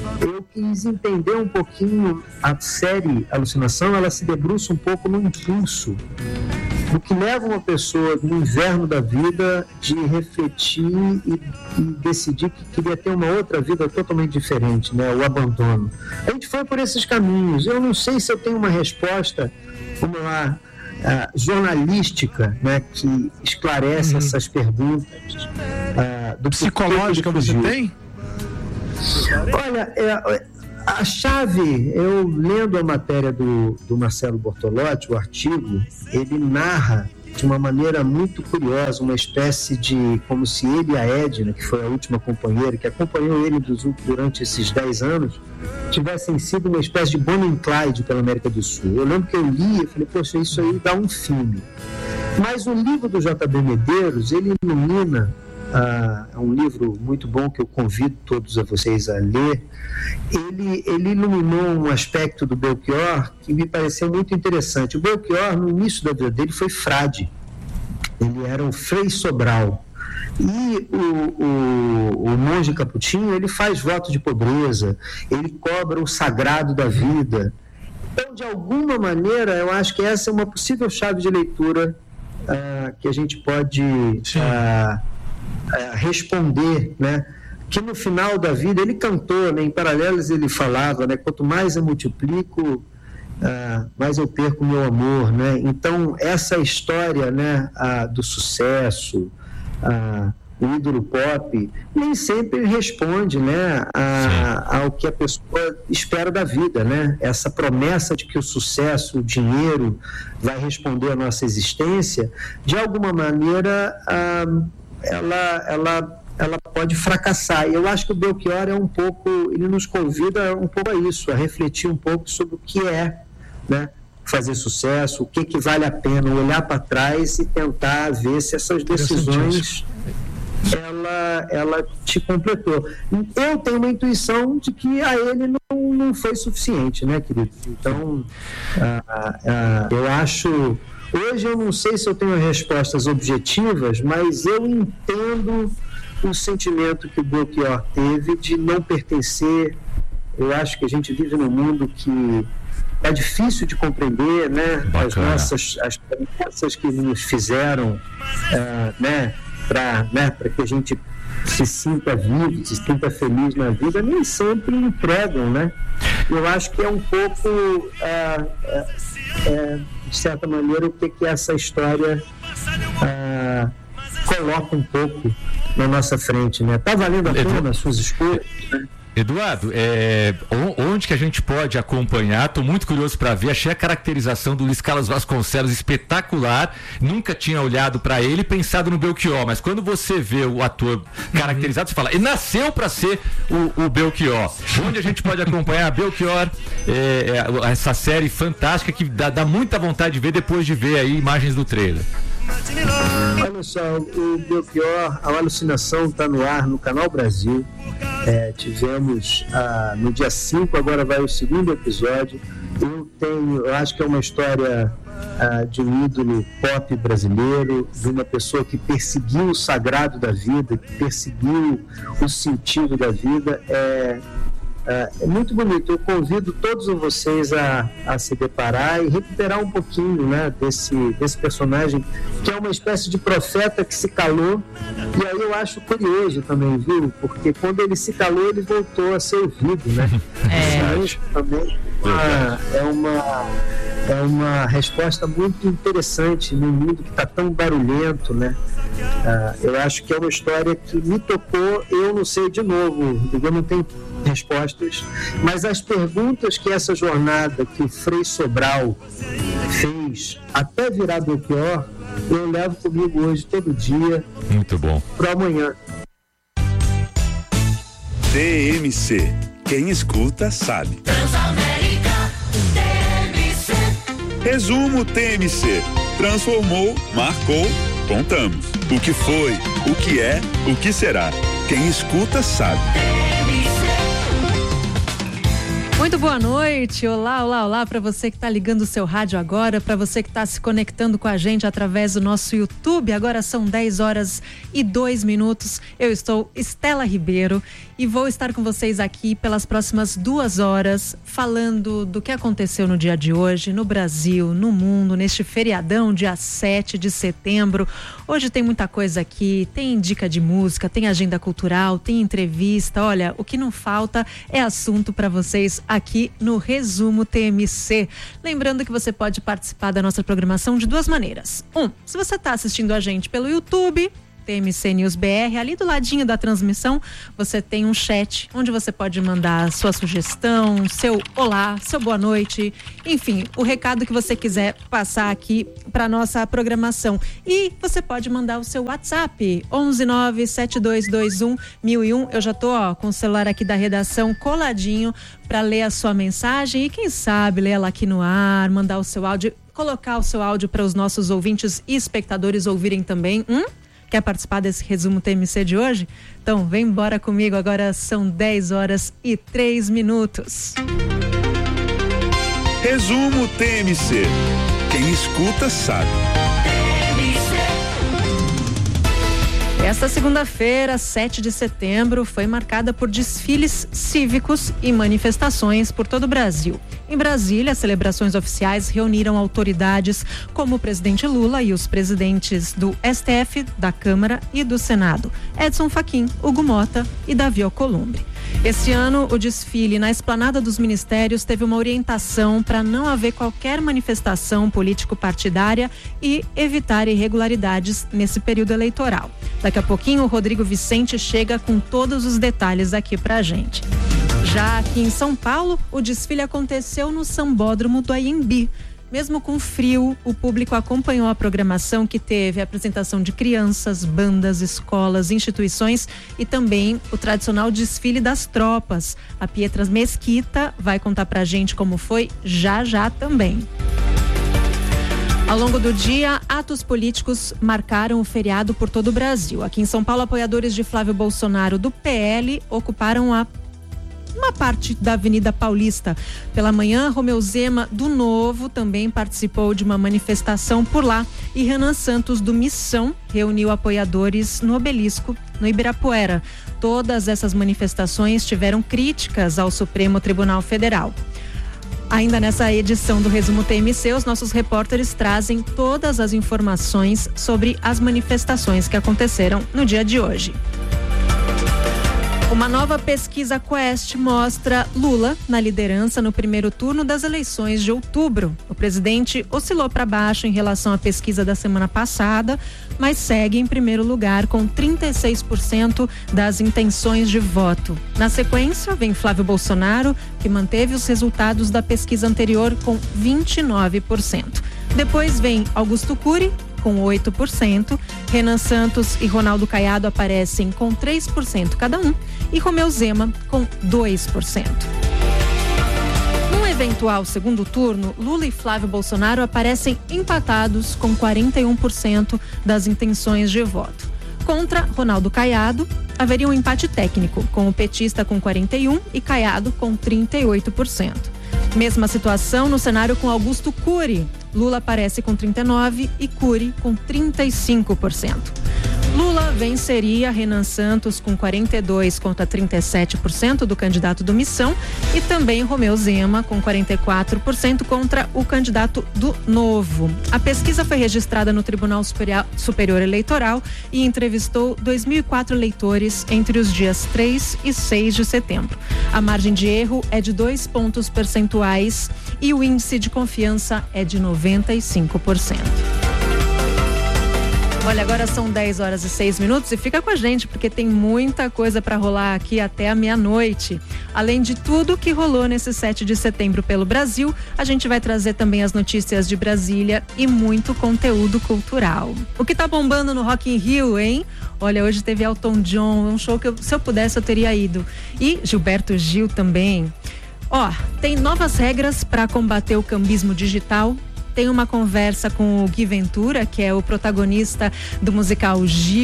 eu quis entender um pouquinho a série Alucinação. Ela se debruça um pouco no impulso do que leva uma pessoa no inverno da vida de refletir e, e decidir que queria ter uma outra vida totalmente diferente, né? O abandono. A gente foi por esses caminhos. Eu não sei se eu tenho uma resposta, vamos lá, uh, jornalística, né? Que esclarece uhum. essas perguntas. Uh, do psicológica você tem? Olha, é, a chave, eu lendo a matéria do, do Marcelo Bortolotti, o artigo, ele narra de uma maneira muito curiosa, uma espécie de, como se ele e a Edna, que foi a última companheira, que acompanhou ele durante esses dez anos, tivessem sido uma espécie de Bonnie e Clyde pela América do Sul. Eu lembro que eu li e falei, poxa, isso aí dá um filme. Mas o livro do J B Medeiros, ele ilumina, ah, é um livro muito bom que eu convido todos a vocês a ler. Ele, ele iluminou um aspecto do Belchior que me pareceu muito interessante. O Belchior, no início da vida dele, foi frade. Ele era um Frei Sobral. E o, o, o monge Caputinho, ele faz voto de pobreza, ele cobra o sagrado da vida. Então, de alguma maneira, eu acho que essa é uma possível chave de leitura uh, que a gente pode uh, uh, responder, né? Que no final da vida ele cantou, né? Em Paralelos ele falava, né? Quanto mais eu multiplico, uh, mais eu perco meu amor, né? Então essa história, né? Uh, do sucesso, uh, o ídolo pop, nem sempre responde, né? A, ao que a pessoa espera da vida, né? Essa promessa de que o sucesso, o dinheiro vai responder à nossa existência, de alguma maneira uh, ela, ela ela pode fracassar. E eu acho que o Belchior é um pouco, ele nos convida um pouco a isso, a refletir um pouco sobre o que é, né, fazer sucesso, o que que vale a pena, olhar para trás e tentar ver se essas decisões ela, ela te completou. Eu tenho uma intuição de que a ele não, não foi suficiente, né, querido? Então, ah, ah, eu acho... Hoje eu não sei se eu tenho respostas objetivas, mas eu entendo o sentimento que o Belchior teve de não pertencer. Eu acho que a gente vive num mundo que é difícil de compreender, né? Bacana. As nossas as promessas que nos fizeram, uh, né? Para né? Para que a gente se sinta vivo, se sinta feliz na vida, nem sempre entregam, né? Eu acho que é um pouco, uh, uh, uh, de certa maneira, o que que essa história uh, coloca um pouco na nossa frente, né? Tá valendo a pena nas suas escolhas, né? Eduardo, é, onde que a gente pode acompanhar? Estou muito curioso para ver. Achei a caracterização do Luiz Carlos Vasconcelos espetacular. Nunca tinha olhado para ele e pensado no Belchior, mas quando você vê o ator caracterizado, você fala, ele nasceu para ser o, o Belchior. Onde a gente pode acompanhar Belchior, é, essa série fantástica que dá, dá muita vontade de ver depois de ver aí imagens do trailer. Olha só, o Belchior, a Alucinação está no ar no Canal Brasil. É, tivemos ah, no dia cinco, agora vai o segundo episódio. Eu tenho, eu acho que é uma história ah, de um ídolo pop brasileiro, de uma pessoa que perseguiu o sagrado da vida, que perseguiu o sentido da vida. É, é muito bonito. Eu convido todos vocês a, a se deparar e recuperar um pouquinho, né, desse, desse personagem que é uma espécie de profeta que se calou. E aí eu acho curioso também, viu? Porque quando ele se calou, ele voltou a ser ouvido, né? É. Isso também uma, é, uma, é uma resposta muito interessante num mundo que está tão barulhento, né? Ah, eu acho que é uma história que me tocou. Eu não sei, de novo, eu não tenho respostas, mas as perguntas que essa jornada que o Frei Sobral fez até virar Belchior, eu levo comigo hoje todo dia. Muito bom. Para amanhã. T M C. Quem escuta sabe. Transamérica T M C. Resumo T M C. Transformou, marcou, contamos. O que foi, o que é, o que será. Quem escuta sabe. Muito boa noite, olá, olá, olá para você que está ligando o seu rádio agora, para você que está se conectando com a gente através do nosso YouTube. Agora são dez horas e dois minutos. Eu estou Estela Ribeiro e vou estar com vocês aqui pelas próximas duas horas falando do que aconteceu no dia de hoje, no Brasil, no mundo, neste feriadão, dia sete de setembro. Hoje tem muita coisa aqui, tem dica de música, tem agenda cultural, tem entrevista. Olha, o que não falta é assunto para vocês aqui no Resumo T M C. Lembrando que você pode participar da nossa programação de duas maneiras. Um, se você está assistindo a gente pelo YouTube, T M C News B R, ali do ladinho da transmissão, você tem um chat onde você pode mandar sua sugestão, seu olá, seu boa noite, enfim, o recado que você quiser passar aqui para nossa programação. E você pode mandar o seu WhatsApp, onze nove sete dois dois um mil e um. Eu já tô ó, com o celular aqui da redação coladinho para ler a sua mensagem e quem sabe ler ela aqui no ar, mandar o seu áudio, colocar o seu áudio para os nossos ouvintes e espectadores ouvirem também. Hum? Quer participar desse resumo T M C de hoje? Então vem embora comigo, agora são dez horas e três minutos. Resumo T M C. Quem escuta sabe. Esta segunda-feira, sete de setembro, foi marcada por desfiles cívicos e manifestações por todo o Brasil. Em Brasília, as celebrações oficiais reuniram autoridades como o presidente Lula e os presidentes do S T F, da Câmara e do Senado, Edson Fachin, Hugo Mota e Davi Alcolumbre. Esse ano, o desfile na Esplanada dos Ministérios teve uma orientação para não haver qualquer manifestação político-partidária e evitar irregularidades nesse período eleitoral. Daqui a pouquinho, o Rodrigo Vicente chega com todos os detalhes aqui pra gente. Já aqui em São Paulo, o desfile aconteceu no Sambódromo do Anhembi. Mesmo com frio, o público acompanhou a programação que teve a apresentação de crianças, bandas, escolas, instituições e também o tradicional desfile das tropas. A Pietra Mesquita vai contar pra gente como foi já já também. Ao longo do dia, atos políticos marcaram o feriado por todo o Brasil. Aqui em São Paulo, apoiadores de Flávio Bolsonaro do P L ocuparam a uma parte da Avenida Paulista. Pela manhã, Romeu Zema, do Novo, também participou de uma manifestação por lá. E Renan Santos, do Missão, reuniu apoiadores no Obelisco, no Ibirapuera. Todas essas manifestações tiveram críticas ao Supremo Tribunal Federal. Ainda nessa edição do Resumo T M C, os nossos repórteres trazem todas as informações sobre as manifestações que aconteceram no dia de hoje. Uma nova pesquisa Quest mostra Lula na liderança no primeiro turno das eleições de outubro. O presidente oscilou para baixo em relação à pesquisa da semana passada, mas segue em primeiro lugar com trinta e seis por cento das intenções de voto. Na sequência, vem Flávio Bolsonaro, que manteve os resultados da pesquisa anterior com vinte e nove por cento. Depois vem Augusto Cury, com oito por cento, Renan Santos e Ronaldo Caiado aparecem com três por cento cada um e Romeu Zema com dois por cento. Num eventual segundo turno, Lula e Flávio Bolsonaro aparecem empatados com quarenta e um por cento das intenções de voto. Contra Ronaldo Caiado, haveria um empate técnico, com o petista com quarenta e um por cento e Caiado com trinta e oito por cento. Mesma situação no cenário com Augusto Cury. Lula aparece com trinta e nove por cento e Cury com trinta e cinco por cento. Lula venceria Renan Santos com quarenta e dois por cento contra trinta e sete por cento do candidato do Missão e também Romeu Zema com quarenta e quatro por cento contra o candidato do Novo. A pesquisa foi registrada no Tribunal Superior Eleitoral e entrevistou dois mil e quatro eleitores entre os dias três e seis de setembro. A margem de erro é de dois pontos percentuais e o índice de confiança é de noventa e cinco por cento. Olha, agora são dez horas e seis minutos e fica com a gente porque tem muita coisa para rolar aqui até a meia-noite. Além de tudo que rolou nesse sete de setembro pelo Brasil, a gente vai trazer também as notícias de Brasília e muito conteúdo cultural. O que tá bombando no Rock in Rio, hein? Olha, hoje teve Elton John, um show que eu, se eu pudesse eu teria ido. E Gilberto Gil também. Ó, tem novas regras para combater o cambismo digital. Tem uma conversa com o Gui Ventura, que é o protagonista do musical Gil.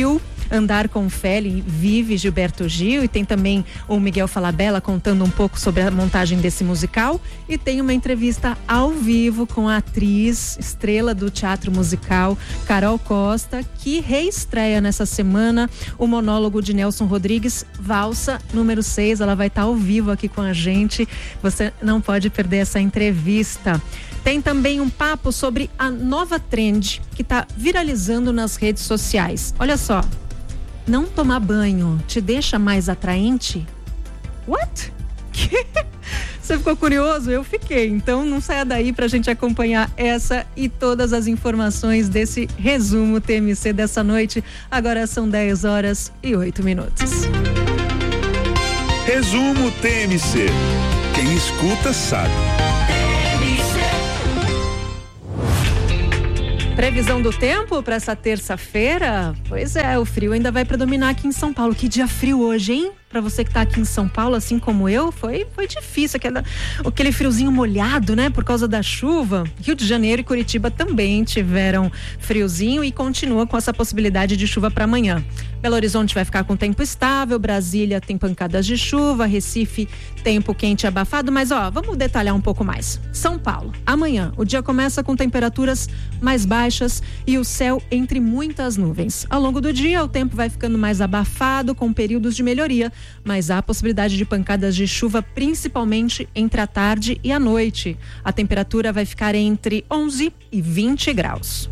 Andar com Fé, vive Gilberto Gil, e tem também o Miguel Falabella contando um pouco sobre a montagem desse musical, e tem uma entrevista ao vivo com a atriz, estrela do teatro musical, Carol Costa, que reestreia nessa semana o monólogo de Nelson Rodrigues, Valsa número seis. Ela vai estar ao vivo aqui com a gente, você não pode perder essa entrevista. Tem também um papo sobre a nova trend que está viralizando nas redes sociais. Olha só, não tomar banho te deixa mais atraente? What? Você ficou curioso? Eu fiquei. Então não saia daí pra gente acompanhar essa e todas as informações desse resumo T M C dessa noite. Agora são dez horas e oito minutos. Resumo T M C. Quem escuta sabe. Previsão do tempo para essa terça-feira? Pois é, o frio ainda vai predominar aqui em São Paulo. Que dia frio hoje, hein? Para você que tá aqui em São Paulo, assim como eu, foi, foi difícil. Aquela, aquele friozinho molhado, né? Por causa da chuva. Rio de Janeiro e Curitiba também tiveram friozinho e continua com essa possibilidade de chuva para amanhã. Belo Horizonte vai ficar com tempo estável, Brasília tem pancadas de chuva, Recife tempo quente e abafado, mas ó, vamos detalhar um pouco mais. São Paulo, amanhã o dia começa com temperaturas mais baixas e o céu entre muitas nuvens. Ao longo do dia o tempo vai ficando mais abafado com períodos de melhoria, mas há a possibilidade de pancadas de chuva principalmente entre a tarde e a noite. A temperatura vai ficar entre onze e vinte graus.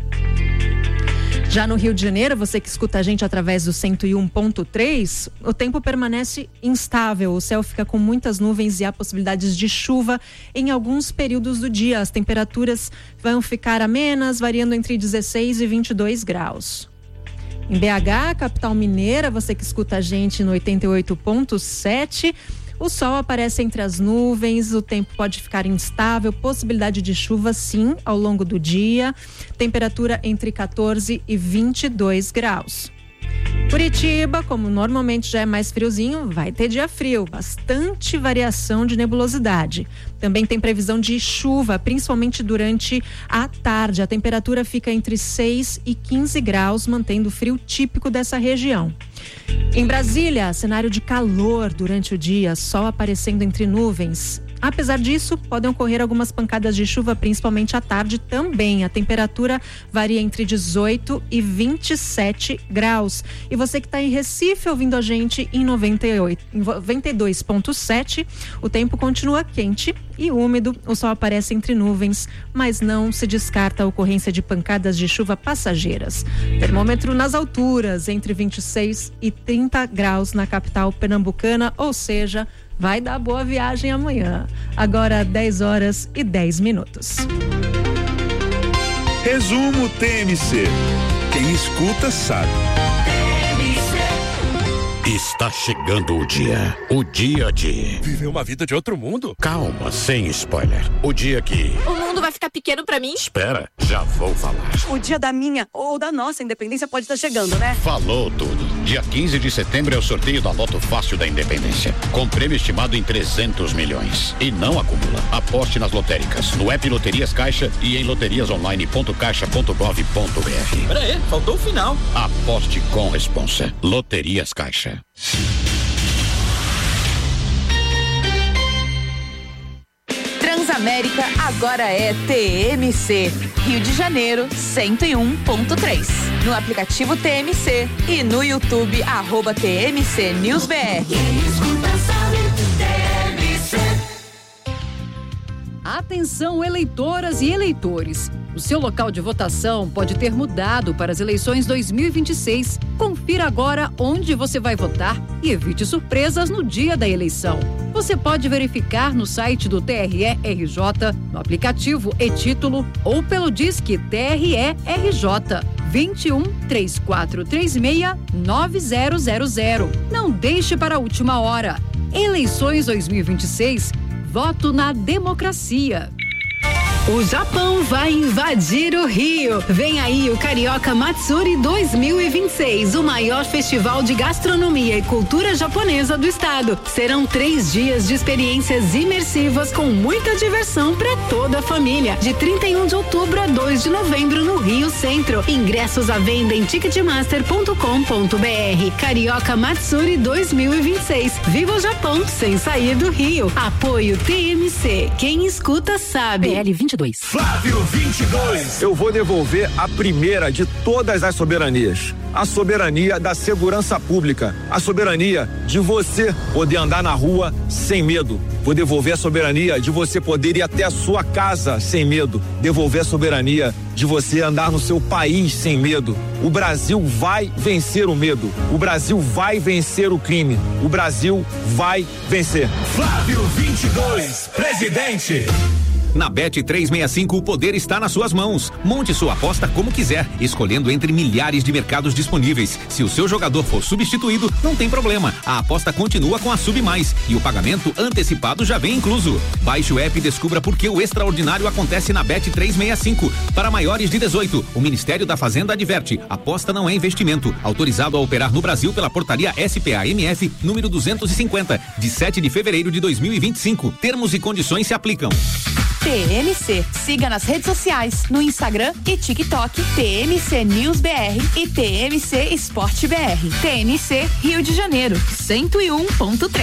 Já no Rio de Janeiro, você que escuta a gente através do cento e um ponto três, o tempo permanece instável, o céu fica com muitas nuvens e há possibilidades de chuva em alguns períodos do dia. As temperaturas vão ficar amenas, variando entre dezesseis e vinte e dois graus. Em B H, capital mineira, você que escuta a gente no oitenta e oito ponto sete, o sol aparece entre as nuvens, o tempo pode ficar instável, possibilidade de chuva sim ao longo do dia, temperatura entre quatorze e vinte e dois graus. Curitiba, como normalmente já é mais friozinho, vai ter dia frio, bastante variação de nebulosidade. Também tem previsão de chuva, principalmente durante a tarde. A temperatura fica entre seis e quinze graus, mantendo o frio típico dessa região. Em Brasília, cenário de calor durante o dia, sol aparecendo entre nuvens. Apesar disso, podem ocorrer algumas pancadas de chuva, principalmente à tarde também. A temperatura varia entre dezoito e vinte e sete graus. E você que está em Recife ouvindo a gente em noventa e oito, noventa e dois ponto sete, o tempo continua quente e úmido. O sol aparece entre nuvens, mas não se descarta a ocorrência de pancadas de chuva passageiras. Termômetro nas alturas, entre vinte e seis e trinta graus na capital pernambucana, ou seja, vai dar boa viagem amanhã. Agora dez horas e dez minutos. Resumo T M C. Quem escuta sabe. Está chegando o dia. O dia de... viver uma vida de outro mundo? Calma, sem spoiler. O dia que... o mundo vai ficar pequeno pra mim? Espera, já vou falar. O dia da minha ou da nossa independência pode estar chegando, né? Falou tudo. Dia quinze de setembro é o sorteio da Loto Fácil da Independência. Com prêmio estimado em trezentos milhões. E não acumula. Aposte nas lotéricas, no app Loterias Caixa e em loterias online ponto caixa ponto gov ponto br. Pera aí, faltou o final. Aposte com responsa. Loterias Caixa. Transamérica agora é T M C, Rio de Janeiro cento e um ponto três. No aplicativo T M C e no YouTube, arroba T M C News B R. Atenção, eleitoras e eleitores. O seu local de votação pode ter mudado para as eleições dois mil e vinte e seis. Confira agora onde você vai votar e evite surpresas no dia da eleição. Você pode verificar no site do T R E R J, no aplicativo e-Título ou pelo Disque T R E R J vinte e um, três quatro três seis, nove zero zero zero. Não deixe para a última hora. Eleições dois mil e vinte e seis. Voto na democracia. O Japão vai invadir o Rio. Vem aí o Carioca Matsuri dois mil e vinte e seis, o maior festival de gastronomia e cultura japonesa do estado. Serão três dias de experiências imersivas com muita diversão para toda a família. De trinta e um de outubro a dois de novembro no Rio Centro. Ingressos à venda em ticketmaster ponto com ponto br. Carioca Matsuri dois mil e vinte e seis. Viva o Japão sem sair do Rio. Apoio T M C. Quem escuta sabe. P L vinte e dois. Flávio vinte e dois. Eu vou devolver a primeira de todas as soberanias. A soberania da segurança pública. A soberania de você poder andar na rua sem medo. Vou devolver a soberania de você poder ir até a sua casa sem medo. Devolver a soberania de você andar no seu país sem medo. O Brasil vai vencer o medo. O Brasil vai vencer o crime. O Brasil vai vencer. Flávio vinte e dois, presidente. Na Bet trezentos e sessenta e cinco, o poder está nas suas mãos. Monte sua aposta como quiser, escolhendo entre milhares de mercados disponíveis. Se o seu jogador for substituído, não tem problema. A aposta continua com a Sub Mais e o pagamento antecipado já vem incluso. Baixe o app e descubra por que o extraordinário acontece na Bet trezentos e sessenta e cinco. Para maiores de dezoito, o Ministério da Fazenda adverte: aposta não é investimento. Autorizado a operar no Brasil pela portaria S P A M F número duzentos e cinquenta, de sete de fevereiro de dois mil e vinte e cinco. Termos e condições se aplicam. T M C. Siga nas redes sociais, no Instagram e TikTok, T M C News B R e T M C Esporte B R. T M C Rio de Janeiro, cento e um ponto três.